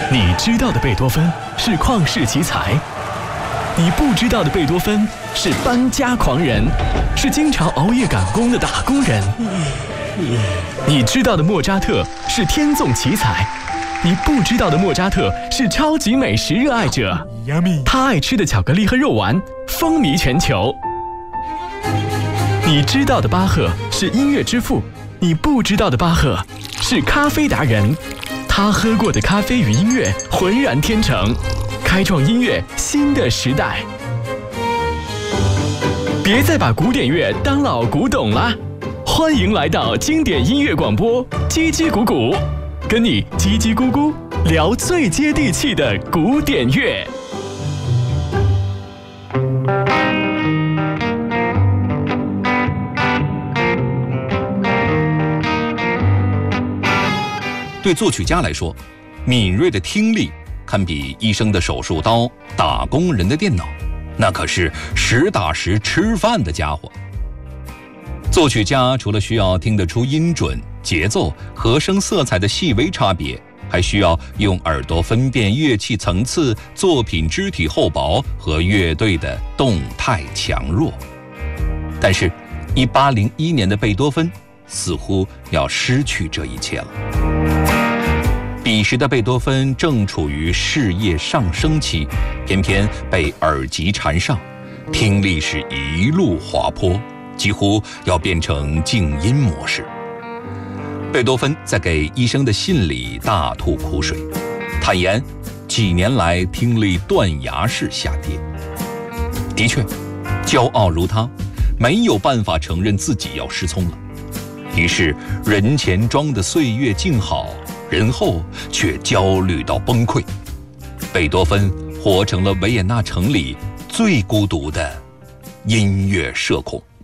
你知道的贝多芬是旷世奇才，你不知道的贝多芬是搬家狂人，是经常熬夜赶工的打工人。你知道的莫扎特是天纵奇才，你不知道的莫扎特是超级美食热爱者，他爱吃的巧克力和肉丸风靡全球。你知道的巴赫是音乐之父，你不知道的巴赫是咖啡达人，他喝过的咖啡与音乐浑然天成，开创音乐新的时代。别再把古典乐当老古董啦！欢迎来到经典音乐广播，叽叽咕咕，跟你叽叽咕咕聊最接地气的古典乐。 对作曲家来说，敏锐的听力堪比医生的手术刀，打工人的电脑，那可是实打实吃饭的家伙。作曲家除了需要听得出音准、节奏、和声色彩的细微差别，还需要用耳朵分辨乐器层次、作品肢体厚薄和乐队的动态强弱。但是1801年的贝多芬似乎要失去这一切了。彼时的贝多芬正处于事业上升期，偏偏被耳疾缠上，听力是一路滑坡，几乎要变成静音模式。贝多芬在给医生的信里大吐苦水，坦言几年来听力断崖式下跌。的确，骄傲如他，没有办法承认自己要失聪了。于是人前装的岁月静好，人后却焦虑到崩溃。贝多芬活成了维也纳城里最孤独的音乐社恐。